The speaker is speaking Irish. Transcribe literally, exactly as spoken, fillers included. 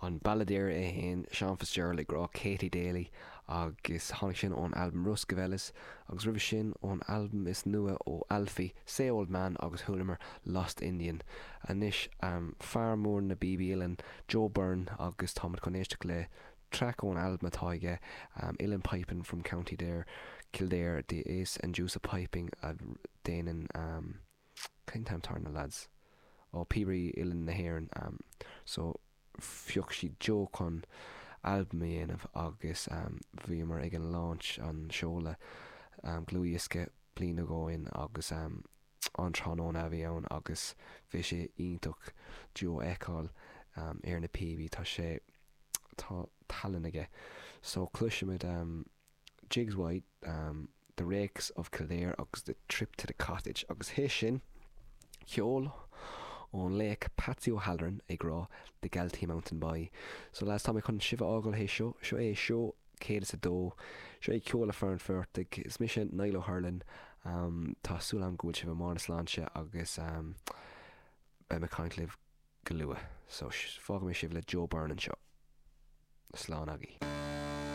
an balladeir é héin Sean Fitzgerald ag rá Katie Daly agus tháinig sin ón album Ruscavelis agus rih sin ón album is nua ó Alfie, Say Old Man agus thulamar Lost Indian. Anis um, fear mór na B B Ilan, Joe Byrne agus támad chun éisteach le track ón album atá ige um, Ilan Piping from County Dare, Kildare, the Ace and Juice of Piping a déanaan um, kind time tarna lads ó Peabody Ilan na Héireann um, so fioch si Joe chun album dhéanamh agus um, bhí mar ag an launch an seola um, gluúisce blian agóin agus um, an tránón a bhí ann agus bhí sé ionach Joe eáil um, ar na P B tá sé tá talan aige so cluisimid um, Jigs White, um, The Rakes of Kildare agus The Trip to the Cottage agus hé sin cheol ón Lake Patsy O'Halloran ag rá The Galtee Mountain Boy. So last time I chun sibh ágal hé seo, seo é seo céad sa dó, seo é ceola fearn fearrtaigh, is mis sin Niall O'Hurlin, um, tá súlam gúil sibh mar na sláinte agus um, be me caint libh go luath. So fága mé sibh le Joe Byrne an seo. Slán agé.